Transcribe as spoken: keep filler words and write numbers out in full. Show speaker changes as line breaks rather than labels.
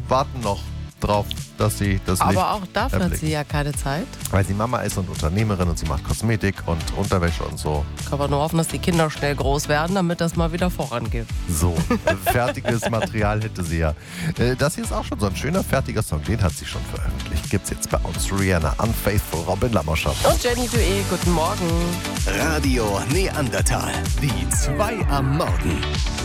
warten noch drauf, dass sie das Licht
Aber auch dafür hat
erblicken.
sie ja keine Zeit.
Weil sie Mama ist und Unternehmerin und sie macht Kosmetik und Unterwäsche und so.
Kann man nur hoffen, dass die Kinder schnell groß werden, damit das mal wieder vorangeht.
So, fertiges Material hätte sie ja. Äh, Das hier ist auch schon so ein schöner, fertiger Song. Den hat sie schon veröffentlicht. Gibt's jetzt bei uns. Rihanna, Unfaithful, Robin Lamoschat.
Und Jenny Dué, guten Morgen.
Radio Neandertal. Die zwei am Morgen.